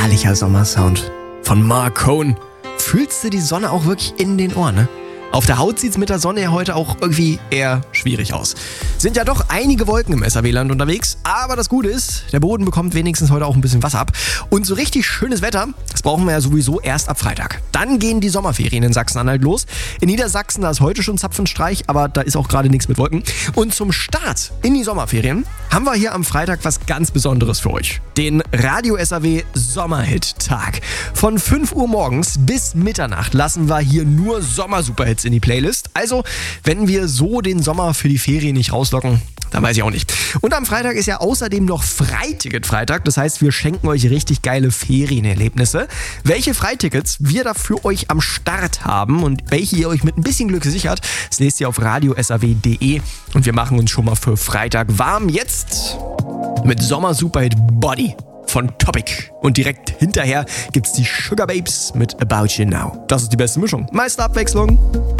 herrlicher Sommersound von Mark Cohn. Fühlst du die Sonne auch wirklich in den Ohren, ne? Auf der Haut sieht's mit der Sonne ja heute auch irgendwie eher schwierig aus. Sind ja doch einige Wolken im SAW-Land unterwegs, aber das Gute ist, der Boden bekommt wenigstens heute auch ein bisschen Wasser ab. Und so richtig schönes Wetter, das brauchen wir ja sowieso erst ab Freitag. Dann gehen die Sommerferien in Sachsen-Anhalt los. In Niedersachsen, da ist heute schon Zapfenstreich, aber da ist auch gerade nichts mit Wolken. Und zum Start in die Sommerferien haben wir hier am Freitag was ganz Besonderes für euch. Den Radio SAW Sommerhit-Tag. Von 5 Uhr morgens bis Mitternacht lassen wir hier nur Sommer-Superhits in die Playlist. Also, wenn wir so den Sommer für die Ferien nicht rauslocken, dann weiß ich auch nicht. Und am Freitag ist ja außerdem noch Freiticket-Freitag. Das heißt, wir schenken euch richtig geile Ferienerlebnisse. Welche Freitickets wir da für euch am Start haben und welche ihr euch mit ein bisschen Glück sichert, das lest ihr auf radiosaw.de. Und wir machen uns schon mal für Freitag warm. Jetzt mit Sommer-Superhit Body von Topic. Und direkt hinterher gibt's die Sugar Babes mit About You Now. Das ist die beste Mischung. Meiste Abwechslung.